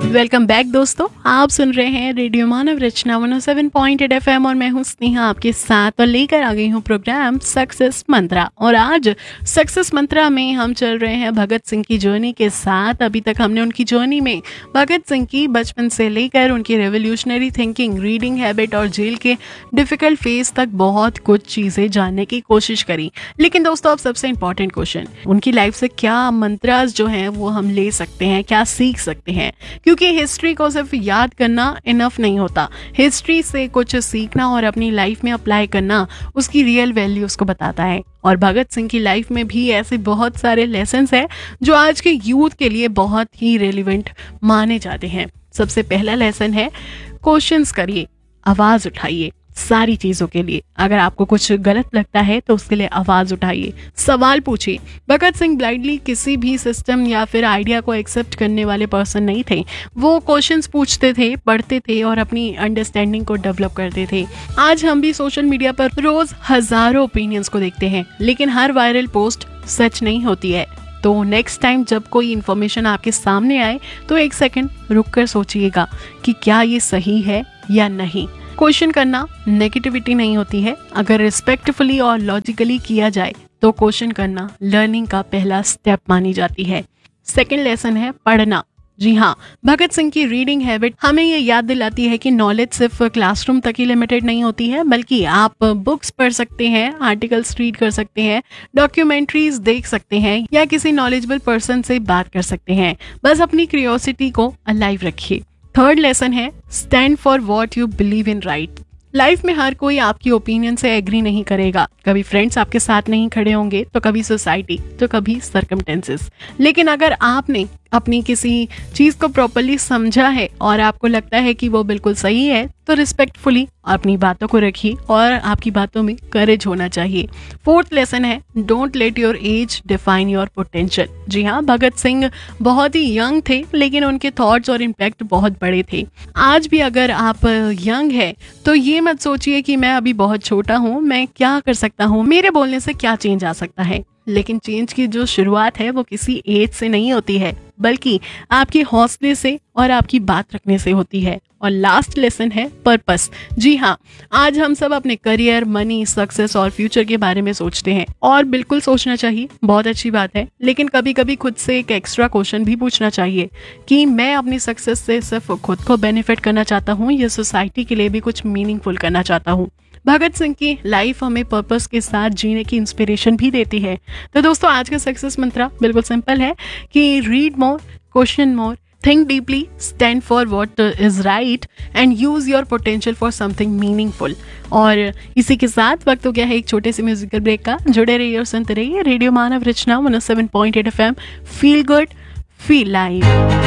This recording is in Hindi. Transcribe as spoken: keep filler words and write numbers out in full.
वेलकम बैक दोस्तों, आप सुन रहे हैं रेडियो मानव रचना one O seven point eight F M और मैं हूं स्नेहा आपके साथ और लेकर आ गई हूं प्रोग्राम सक्सेस मंत्रा। और आज सक्सेस मंत्रा में हम चल रहे हैं भगत सिंह की जर्नी के साथ। अभी तक हमने उनकी जर्नी में भगत सिंह की बचपन से लेकर उनकी रेवोल्यूशनरी थिंकिंग, रीडिंग हैबिट और जेल के डिफिकल्ट फेज तक बहुत कुछ चीज़ें जानने की कोशिश करी। लेकिन दोस्तों, अब सबसे इम्पोर्टेंट क्वेश्चन, उनकी लाइफ से क्या मंत्रास जो हैं वो हम ले सकते हैं, क्या सीख सकते हैं? क्योंकि हिस्ट्री को सिर्फ याद करना इनफ नहीं होता, हिस्ट्री से कुछ सीखना और अपनी लाइफ में अप्लाई करना उसकी रियल वैल्यू उसको बताता है। और भगत सिंह की लाइफ में भी ऐसे बहुत सारे लेसन्स हैं जो आज के यूथ के लिए बहुत ही रेलिवेंट माने जाते हैं। सबसे पहला लेसन है, क्वेश्चंस करिए, आवाज उठाइए सारी चीजों के लिए। अगर आपको कुछ गलत लगता है तो उसके लिए आवाज उठाइए, सवाल पूछिए। भगत सिंह ब्लाइंडली किसी भी सिस्टम या फिर आइडिया को एक्सेप्ट करने वाले पर्सन नहीं थे। वो क्वेश्चंस पूछते थे, पढ़ते थे और अपनी अंडरस्टैंडिंग को डेवलप करते थे। आज हम भी सोशल मीडिया पर रोज हजारों ओपिनियंस को देखते हैं, लेकिन हर वायरल पोस्ट सच नहीं होती है। तो नेक्स्ट टाइम जब कोई इन्फॉर्मेशन आपके सामने आए तो एक सेकंड रुक कर सोचिएगा कि क्या ये सही है या नहीं। क्वेश्चन करना नेगेटिविटी नहीं होती है, अगर रिस्पेक्टफुली और लॉजिकली किया जाए तो क्वेश्चन करना लर्निंग का पहला स्टेप मानी जाती है। सेकंड लेसन है पढ़ना। जी हाँ, भगत सिंह की रीडिंग हैबिट हमें ये याद दिलाती है कि नॉलेज सिर्फ क्लासरूम तक ही लिमिटेड नहीं होती है, बल्कि आप बुक्स पढ़ सकते हैं, आर्टिकल्स रीड कर सकते हैं, डॉक्यूमेंट्रीज देख सकते हैं या किसी नॉलेजेबल पर्सन से बात कर सकते हैं। बस अपनी क्यूरियोसिटी को अलाइव रखिए। थर्ड लेसन है, stand for what you believe in right. Life में हर कोई आपकी ओपिनियन से एग्री नहीं करेगा। कभी फ्रेंड्स आपके साथ नहीं खड़े होंगे, तो कभी सोसाइटी, तो कभी सर्कमस्टेंसेस। लेकिन अगर आपने अपनी किसी चीज को प्रॉपर्ली समझा है और आपको लगता है कि वो बिल्कुल सही है, तो रिस्पेक्टफुली अपनी बातों को रखिए और आपकी बातों में करेज होना चाहिए। फोर्थ लेसन है, don't let your age define your potential. जी हाँ, भगत सिंह बहुत ही यंग थे, लेकिन उनके थॉट्स और इम्पैक्ट बहुत बड़े थे। आज भी अगर आप यंग है तो ये मत सोचिए कि मैं अभी बहुत छोटा हूँ, मैं क्या कर सकता हूँ, मेरे बोलने से क्या चेंज आ सकता है। लेकिन चेंज की जो शुरुआत है वो किसी एज से नहीं होती है, बल्कि आपके हौसले से और आपकी बात रखने से होती है। और लास्ट लेसन है पर्पस। जी हाँ, आज हम सब अपने करियर, मनी, सक्सेस और फ्यूचर के बारे में सोचते हैं और बिल्कुल सोचना चाहिए, बहुत अच्छी बात है। लेकिन कभी कभी खुद से एक एक्स्ट्रा क्वेश्चन भी पूछना चाहिए कि मैं अपनी सक्सेस से सिर्फ खुद को बेनिफिट करना चाहता हूँ या सोसाइटी के लिए भी कुछ मीनिंगफुल करना चाहता हूँ। भगत सिंह की लाइफ हमें पर्पस के साथ जीने की इंस्पिरेशन भी देती है। तो दोस्तों, आज का सक्सेस मंत्र बिल्कुल सिंपल है कि read more, question more, think deeply, stand for what is right and use your potential for something meaningful. और इसी के साथ वक्त हो गया है एक छोटे से म्यूजिकल ब्रेक का। जुड़े रहिए और सुनते रहिए रेडियो मानव रचना one O seven point eight F M. Feel good, feel live.